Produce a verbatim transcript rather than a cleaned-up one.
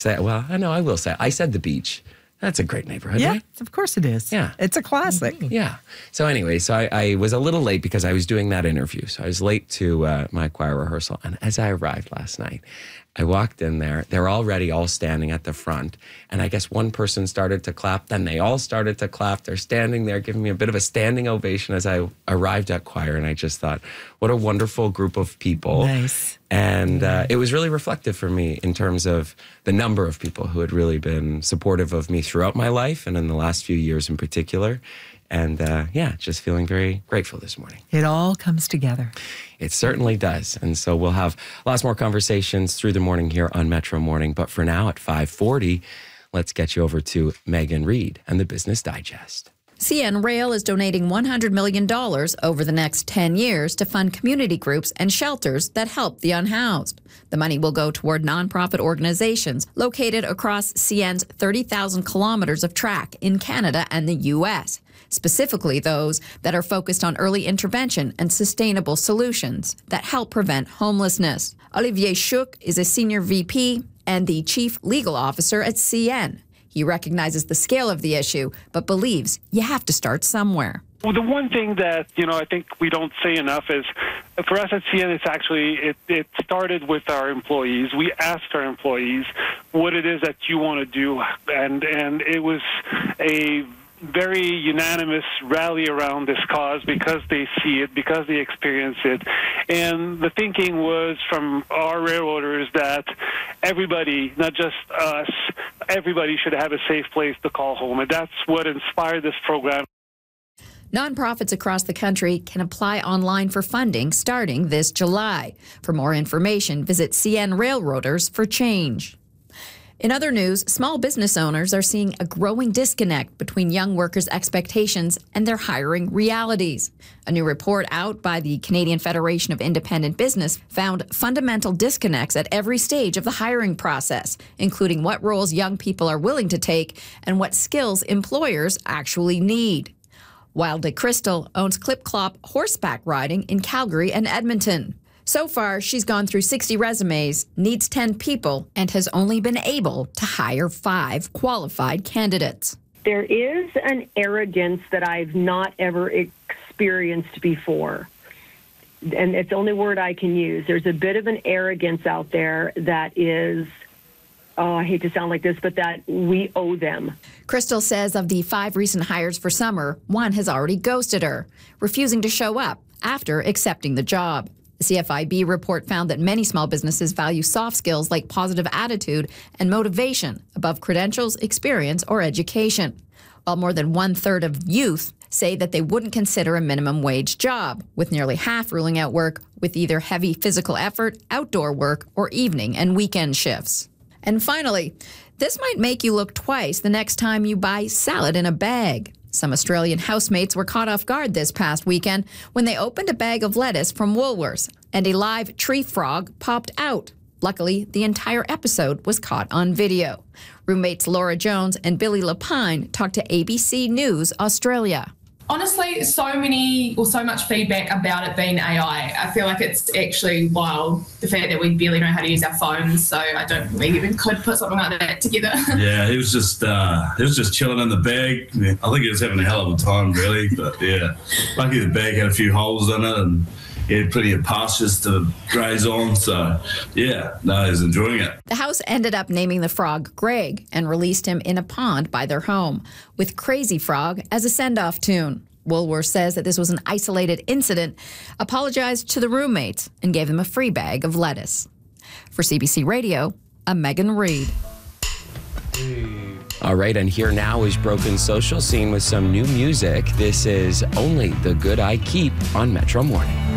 say, well, I know I will say, I said the beach. That's a great neighborhood, Yeah, right? of course it is. Yeah. It's a classic. Yeah. So anyway, so I, I was a little late because I was doing that interview. So I was late to uh, my choir rehearsal. And as I arrived last night, I walked in there. They're already all standing at the front. And I guess one person started to clap. Then they all started to clap. They're standing there giving me a bit of a standing ovation as I arrived at choir. And I just thought, what a wonderful group of people. Nice. And uh, it was really reflective for me in terms of the number of people who had really been supportive of me throughout my life and in the last few years in particular. And uh, yeah, just feeling very grateful this morning. It all comes together. It certainly does. And so we'll have lots more conversations through the morning here on Metro Morning. But for now at five forty, let's get you over to Megan Reid and the Business Digest. C N Rail is donating one hundred million dollars over the next ten years to fund community groups and shelters that help the unhoused. The money will go toward nonprofit organizations located across C N's thirty thousand kilometers of track in Canada and the U S, specifically those that are focused on early intervention and sustainable solutions that help prevent homelessness. Olivier Schuck is a senior V P and the chief legal officer at C N. He recognizes the scale of the issue, but believes you have to start somewhere. Well, the one thing that, you know, I think we don't say enough is, for us at C N, it's actually, it, it started with our employees. We asked our employees what it is that you want to do, and, and it was a very unanimous rally around this cause because they see it, because they experience it. And the thinking was from our railroaders that everybody, not just us, everybody should have a safe place to call home. And that's what inspired this program. Nonprofits across the country can apply online for funding starting this July. For more information, visit C N Railroaders for Change. In other news, small business owners are seeing a growing disconnect between young workers' expectations and their hiring realities. A new report out by the Canadian Federation of Independent Business found fundamental disconnects at every stage of the hiring process, including what roles young people are willing to take and what skills employers actually need. Wilde Crystal owns Clip Clop horseback riding in Calgary and Edmonton. So far, she's gone through sixty resumes, needs ten people, and has only been able to hire five qualified candidates. There is an arrogance that I've not ever experienced before. And it's the only word I can use. There's a bit of an arrogance out there that is, oh, I hate to sound like this, but that we owe them. Crystal says of the five recent hires for summer, one has already ghosted her, refusing to show up after accepting the job. The C F I B report found that many small businesses value soft skills like positive attitude and motivation above credentials, experience, or education, while more than one-third of youth say that they wouldn't consider a minimum wage job, with nearly half ruling out work with either heavy physical effort, outdoor work, or evening and weekend shifts. And finally, this might make you look twice the next time you buy salad in a bag. Some Australian housemates were caught off guard this past weekend when they opened a bag of lettuce from Woolworths and a live tree frog popped out. Luckily, the entire episode was caught on video. Roommates Laura Jones and Billy Lapine talked to A B C News Australia. Honestly, so many or so much feedback about it being A I. I feel like it's actually wild, the fact that we barely know how to use our phones, so I don't think we even could put something like that together. Yeah, he was just uh, he was just chilling in the bag. I think he was having a hell of a time, really. But yeah, lucky the bag had a few holes in it and he had plenty of pastures to graze on. So yeah, no, he was enjoying it. The house ended up naming the frog Greg and released him in a pond by their home, with Crazy Frog as a send-off tune. Woolworths says that this was an isolated incident, apologized to the roommates, and gave them a free bag of lettuce. For C B C Radio, I'm Megan Reid. All right, and here now is Broken Social Scene with some new music. This is Only the Good I Keep on Metro Morning.